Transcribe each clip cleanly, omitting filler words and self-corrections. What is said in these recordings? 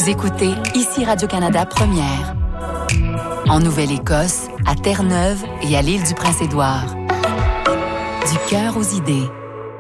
Vous écoutez ici Radio-Canada Première. En Nouvelle-Écosse, à Terre-Neuve et à l'île du Prince-Édouard. Du cœur aux idées.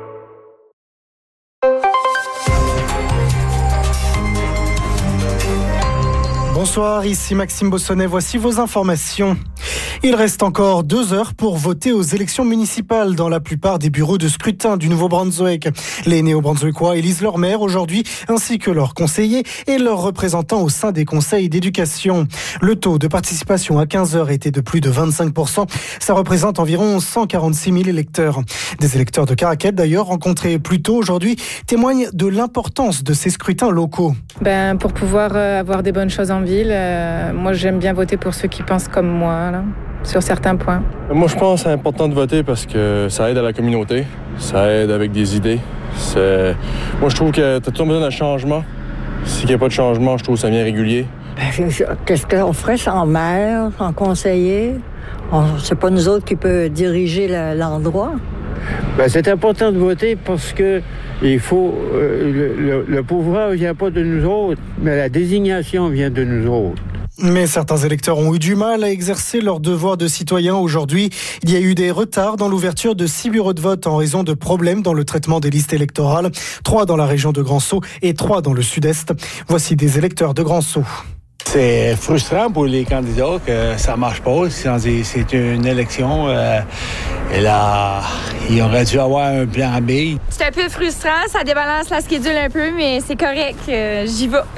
Bonsoir, ici Maxime Bossonnet, voici vos informations. Il reste encore 2 heures pour voter aux élections municipales dans la plupart des bureaux de scrutin du Nouveau-Brunswick. Les Néo-Brunswickois élisent leur maire aujourd'hui, ainsi que leurs conseillers et leurs représentants au sein des conseils d'éducation. Le taux de participation à 15 heures était de plus de 25%. Ça représente environ 146 000 électeurs. Des électeurs de Caraquet, d'ailleurs, rencontrés plus tôt aujourd'hui, témoignent de l'importance de ces scrutins locaux. Pour pouvoir avoir des bonnes choses en ville, moi j'aime bien voter pour ceux qui pensent comme moi, là, sur certains points. Moi je pense que c'est important de voter parce que ça aide à la communauté, ça aide avec des idées. Moi je trouve que tu as toujours besoin d'un changement. S'il n'y a pas de changement, je trouve que ça vient régulier. Qu'est-ce qu'on ferait sans maire, sans conseiller? C'est pas nous autres qui peut diriger l'endroit. C'est important de voter parce que il faut le pouvoir vient pas de nous autres, mais la désignation vient de nous autres. Mais certains électeurs ont eu du mal à exercer leur devoir de citoyen aujourd'hui. Il y a eu des retards dans l'ouverture de 6 bureaux de vote en raison de problèmes dans le traitement des listes électorales. 3 dans la région de Grand-Sault et 3 dans le sud-est. Voici des électeurs de Grand-Sault. C'est frustrant pour les candidats que ça ne marche pas. C'est une élection. Et là, il aurait dû avoir un plan B. C'est un peu frustrant, ça débalance la schedule un peu, mais c'est correct, j'y vais.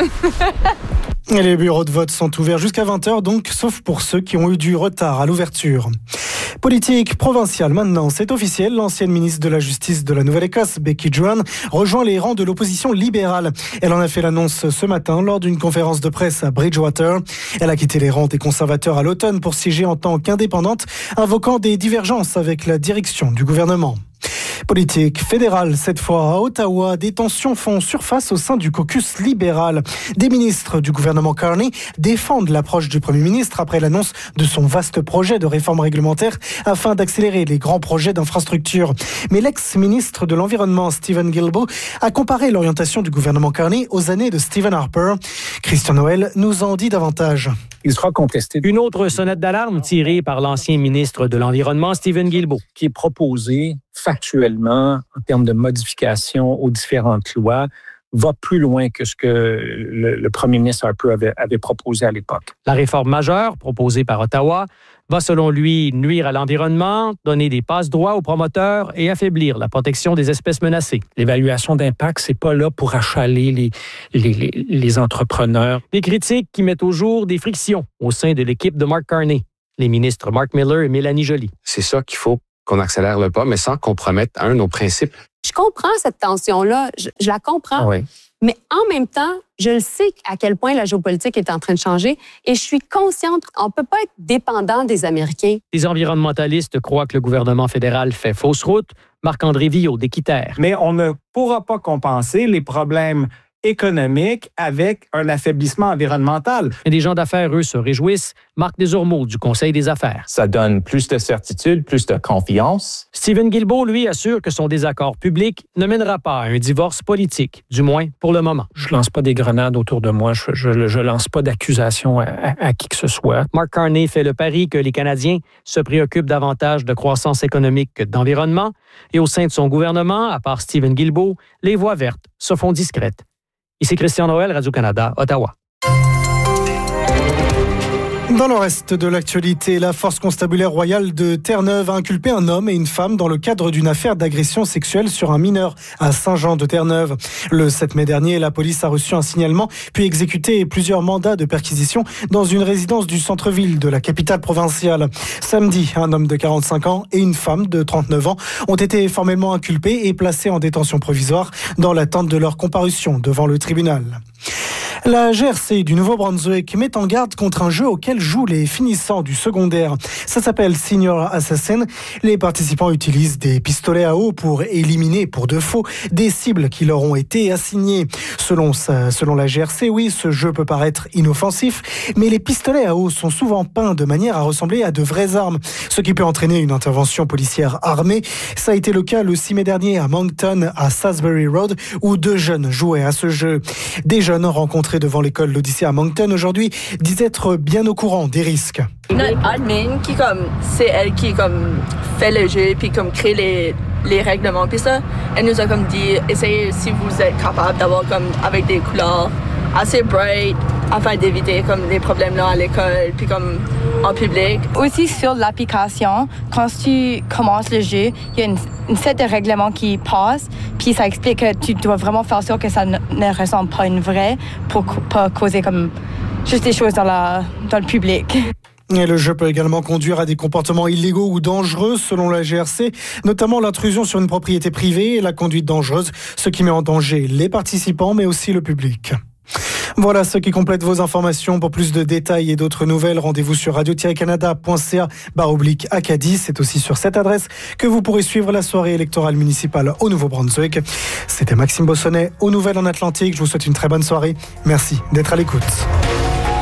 Et les bureaux de vote sont ouverts jusqu'à 20h, donc, sauf pour ceux qui ont eu du retard à l'ouverture. Politique provinciale maintenant, c'est officiel. L'ancienne ministre de la Justice de la Nouvelle-Écosse, Becky Druan, rejoint les rangs de l'opposition libérale. Elle en a fait l'annonce ce matin lors d'une conférence de presse à Bridgewater. Elle a quitté les rangs des conservateurs à l'automne pour siéger en tant qu'indépendante, invoquant des divergences avec la direction du gouvernement. Politique fédérale, cette fois à Ottawa, des tensions font surface au sein du caucus libéral. Des ministres du gouvernement Carney défendent l'approche du Premier ministre après l'annonce de son vaste projet de réforme réglementaire afin d'accélérer les grands projets d'infrastructure. Mais l'ex-ministre de l'Environnement, Stephen Guilbeault, a comparé l'orientation du gouvernement Carney aux années de Stephen Harper. Christian Noël nous en dit davantage. Il sera contesté. Une autre sonnette d'alarme tirée par l'ancien ministre de l'Environnement, Stephen Guilbeault, qui est proposé factuellement, en termes de modification aux différentes lois, va plus loin que ce que le premier ministre Harper avait proposé à l'époque. La réforme majeure proposée par Ottawa va, selon lui, nuire à l'environnement, donner des passe-droits aux promoteurs et affaiblir la protection des espèces menacées. L'évaluation d'impact, c'est pas là pour achaler les entrepreneurs. Des critiques qui mettent au jour des frictions au sein de l'équipe de Mark Carney, les ministres Mark Miller et Mélanie Joly. C'est ça qu'il faut qu'on accélère le pas, mais sans compromettre nos principes. Je comprends cette tension-là, je la comprends. Oui. Mais en même temps, je le sais à quel point la géopolitique est en train de changer et je suis consciente qu'on ne peut pas être dépendant des Américains. Les environnementalistes croient que le gouvernement fédéral fait fausse route. Marc-André Villot d'Équiterre. Mais on ne pourra pas compenser les problèmes économique avec un affaiblissement environnemental. Et des gens d'affaires, eux, se réjouissent. Marc Desormeaux du Conseil des affaires. Ça donne plus de certitude, plus de confiance. Stephen Guilbeault, lui, assure que son désaccord public ne mènera pas à un divorce politique, du moins pour le moment. Je lance pas des grenades autour de moi. Je lance pas d'accusations à qui que ce soit. Mark Carney fait le pari que les Canadiens se préoccupent davantage de croissance économique que d'environnement. Et au sein de son gouvernement, à part Stephen Guilbeault, les voix vertes se font discrètes. Ici Christian Noël, Radio-Canada, Ottawa. Dans le reste de l'actualité, la force constabulaire royale de Terre-Neuve a inculpé un homme et une femme dans le cadre d'une affaire d'agression sexuelle sur un mineur à Saint-Jean-de-Terre-Neuve. Le 7 mai dernier, la police a reçu un signalement puis exécuté plusieurs mandats de perquisition dans une résidence du centre-ville de la capitale provinciale. Samedi, un homme de 45 ans et une femme de 39 ans ont été formellement inculpés et placés en détention provisoire dans l'attente de leur comparution devant le tribunal. La GRC du Nouveau-Brunswick met en garde contre un jeu auquel jouent les finissants du secondaire. Ça s'appelle Senior Assassin. Les participants utilisent des pistolets à eau pour éliminer pour de faux des cibles qui leur ont été assignées. Selon la GRC, oui, ce jeu peut paraître inoffensif, mais les pistolets à eau sont souvent peints de manière à ressembler à de vraies armes, ce qui peut entraîner une intervention policière armée. Ça a été le cas le 6 mai dernier à Moncton, à Salisbury Road, où 2 jeunes jouaient à ce jeu. Des jeunes rencontrés l'entrée devant l'école l'Odyssée à Moncton aujourd'hui, dit être bien au courant des risques. Notre admin, c'est elle qui fait le jeu puis crée les règlements. Puis ça, elle nous a dit, essayez si vous êtes capable d'avoir avec des couleurs assez bright afin d'éviter les problèmes là à l'école puis en public. Aussi sur l'application, quand tu commences le jeu, il y a une set de règlements qui passe, puis ça explique que tu dois vraiment faire sûr que ça ne ressemble pas à une vraie pour pas causer juste des choses dans le public. Et le jeu peut également conduire à des comportements illégaux ou dangereux selon la GRC, notamment l'intrusion sur une propriété privée et la conduite dangereuse, ce qui met en danger les participants mais aussi le public. Voilà ce qui complète vos informations. Pour plus de détails et d'autres nouvelles, rendez-vous sur radio-canada.ca/Acadie. C'est aussi sur cette adresse que vous pourrez suivre la soirée électorale municipale au Nouveau-Brunswick. C'était Maxime Bossonnet aux Nouvelles en Atlantique. Je vous souhaite une très bonne soirée. Merci d'être à l'écoute.